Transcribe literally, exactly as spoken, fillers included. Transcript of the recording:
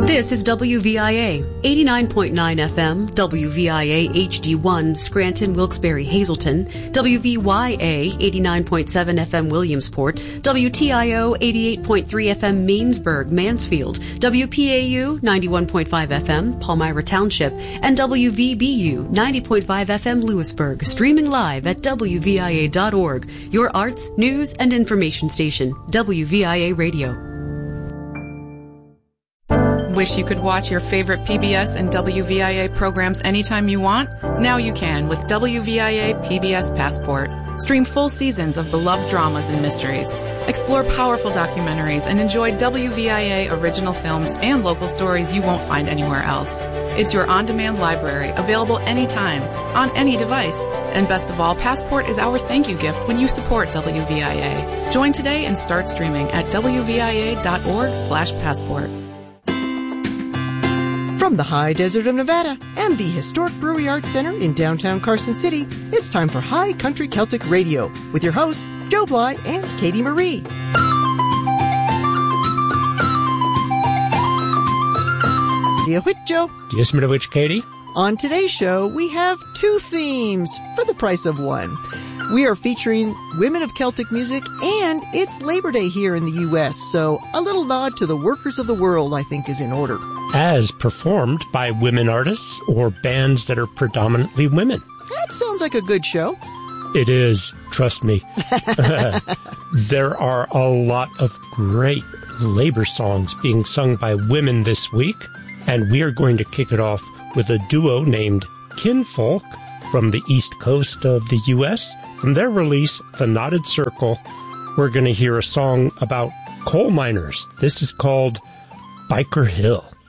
This is W V I A, eighty-nine point nine F M, W V I A H D one, Scranton, Wilkes-Barre, Hazleton, W V Y A, eighty-nine point seven F M, Williamsport, W T I O, eighty-eight point three F M, Mainsburg, Mansfield, W P A U, ninety-one point five F M, Palmyra Township, and W V B U, ninety point five F M, Lewisburg, streaming live at W V I A dot org, your arts, news, and information station, W V I A Radio. Wish you could watch your favorite P B S and W V I A programs anytime you want? Now you can with W V I A P B S Passport. Stream full seasons of beloved dramas and mysteries. Explore powerful documentaries and enjoy W V I A original films and local stories you won't find anywhere else. It's your on-demand library, available anytime, on any device. And best of all, Passport is our thank you gift when you support W V I A. Join today and start streaming at W V I A dot org slash passport. From the high desert of Nevada and the historic Brewery Arts Center in downtown Carson City, it's time for High Country Celtic Radio with your hosts, Joe Bly and Katie Marie. Dear which, Joe? Yes, Mister Witch, Katie? On today's show, we have two themes for the price of one. We are featuring women of Celtic music, and it's Labor Day here in the U S, so a little nod to the workers of the world, I think, is in order. As performed by women artists or bands that are predominantly women. That sounds like a good show. It is, trust me. There are a lot of great labor songs being sung by women this week, and we are going to kick it off with a duo named Kinfolk from the east coast of the U S. From their release, The Knotted Circle, we're going to hear a song about coal miners. This is called Biker Hill.